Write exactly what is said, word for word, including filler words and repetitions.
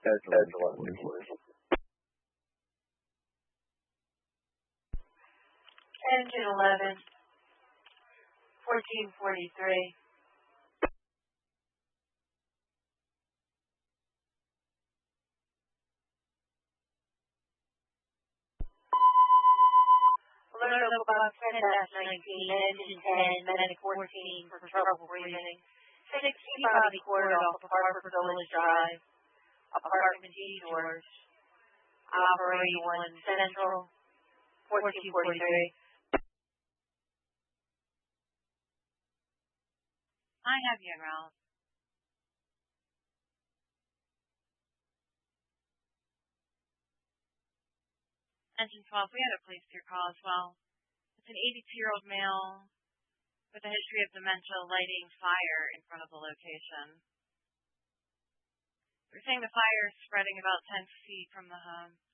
Edge eleven, please. Engine eleven, fourteen forty-three. Alert Local Box ten nineteen, Engine ten, Medic fourteen for trouble breathing. sixty Bobby Court off of Hartford Village Drive. Apartment D doors. Operating one Central, fourteen forty-three. I have you en route. Engine twelve, we had a police peer call as well. It's an eighty-two-year-old male with a history of dementia lighting fire in front of the location. We're saying the fire is spreading about ten feet from the home.